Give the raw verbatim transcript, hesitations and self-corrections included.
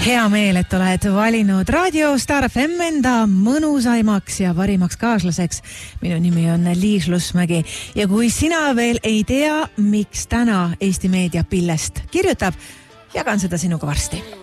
Hea meel, et oled valinud Raadio Star F M enda mõnusaimaks ja parimaks kaaslaseks. Minu nimi on Liis Lusmägi ja kui sina veel ei tea, miks täna Eesti Meedia Pillest kirjutab, jagan seda sinuga varsti.